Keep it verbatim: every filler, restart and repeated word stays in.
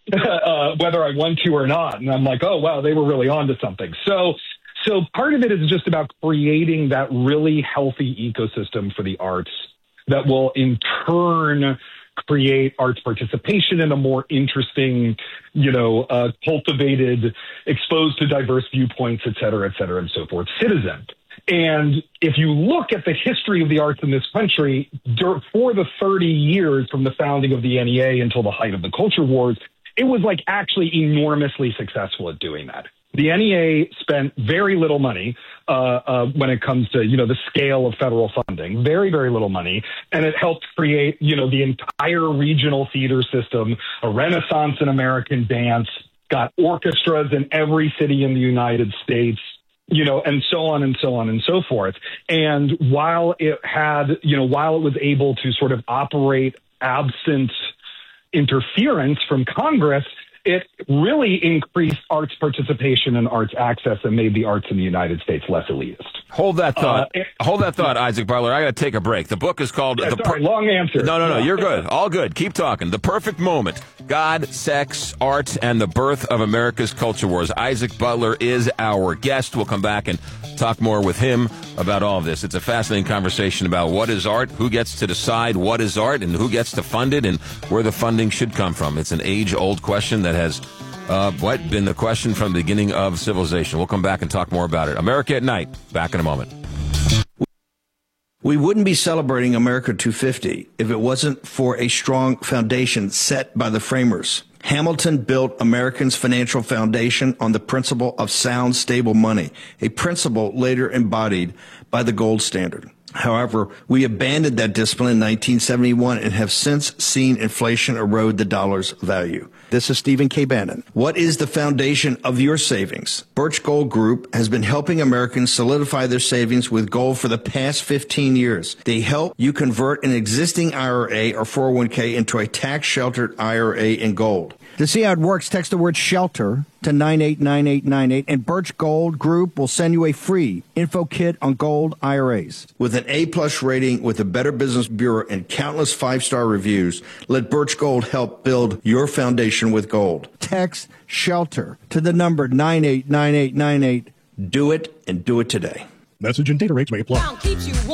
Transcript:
uh, whether I want to or not. And I'm like, oh, wow, they were really onto something. So, so part of it is just about creating that really healthy ecosystem for the arts that will in turn create arts participation in a more interesting, you know, uh, cultivated, exposed to diverse viewpoints, et cetera, et cetera, and so forth, citizen. And if you look at the history of the arts in this country, for the thirty years from the founding of the N E A until the height of the culture wars, it was like actually enormously successful at doing that. The N E A spent very little money uh, uh, when it comes to, you know, the scale of federal funding, very, very little money. And it helped create, you know, the entire regional theater system, a renaissance in American dance, got orchestras in every city in the United States, you know, and so on and so on and so forth. And while it had, you know, while it was able to sort of operate absent interference from Congress, it really increased arts participation and arts access and made the arts in the United States less elitist. Hold that thought. Uh, it, Hold that thought, Isaac Butler. I got to take a break. The book is called... Yeah, the sorry, per- long answer. No, no, no. You're good. All good. Keep talking. The Perfect Moment. God, Sex, Art, and the Birth of America's Culture Wars. Isaac Butler is our guest. We'll come back and talk more with him about all of this. It's a fascinating conversation about what is art, who gets to decide what is art, and who gets to fund it, and where the funding should come from. It's an age-old question that has... Uh, what been the question from the beginning of civilization. We'll come back and talk more about it. America at Night. Back in a moment. We wouldn't be celebrating America two fifty if it wasn't for a strong foundation set by the framers. Hamilton built Americans' financial foundation on the principle of sound, stable money, a principle later embodied by the gold standard. However, we abandoned that discipline in nineteen seventy-one and have since seen inflation erode the dollar's value. This is Stephen K. Bannon. What is the foundation of your savings? Birch Gold Group has been helping Americans solidify their savings with gold for the past fifteen years. They help you convert an existing I R A or four oh one k into a tax-sheltered I R A in gold. To see how it works, text the word SHELTER to nine eight nine eight nine eight, and Birch Gold Group will send you a free info kit on gold I R As. With an A-plus rating with the Better Business Bureau and countless five-star reviews, let Birch Gold help build your foundation with gold. Text SHELTER to the number nine eight nine eight nine eight. Do it, and do it today. Message and data rates may apply.